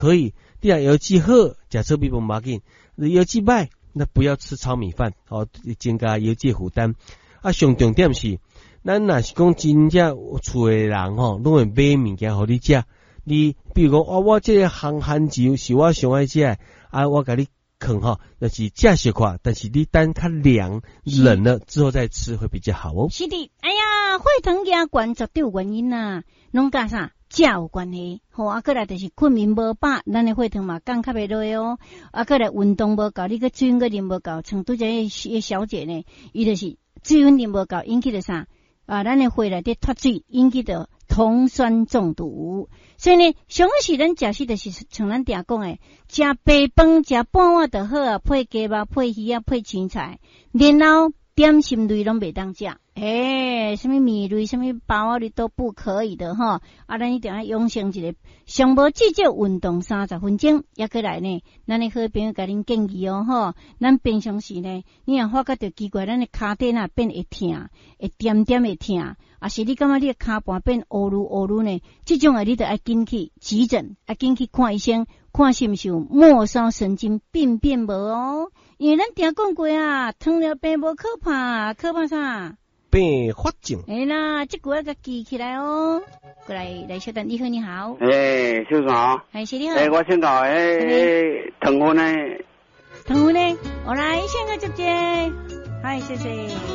可以。你若腰肌好，吃糙米饭无要紧；腰肌歹，那不要吃糙米饭，增加腰肌负担。上重点是，咱若是讲真正厝诶人拢会买物件互你食。你比如讲，我这个番薯是我上爱食，我甲你啃就是食小块，但是你等它凉冷了之后再吃会比较好哦。 是的，哎呀，血糖压悬绝对有原因呐，拢甲啥食有关系。过来就是困眠无饱，咱的血糖嘛降较袂落哦。过来运动无够，你个水分啉无够，像拄则小姐呢，伊就是水分啉无够，引起的啥咱的血内底脱水，引起的酮酸中毒。所以呢，上个时咱食就是像咱常讲诶，食白饭食半碗就好啊，配鸡肉、配鱼配青菜，然后点心类拢袂当食。什么米类、什么包类都不可以的咱一定要养成一个上无至少运动30分钟，也过来呢，咱的好朋友甲恁建议咱平常时呢，你若发觉到奇怪，咱的骹底变会痛，会点点会痛，是你感觉你的骹盘变乌噜呢？这种你就要紧去急诊，紧去看医生，看是毋是有末梢神经病变无因为咱常讲过糖尿病无可怕啥？ 并发症。 啦，这句要甲记起来过来，小丹，你好，你好。 小爽。 是你好。 我请教糖分呢？ 糖分呢？我来先个接接。谢谢。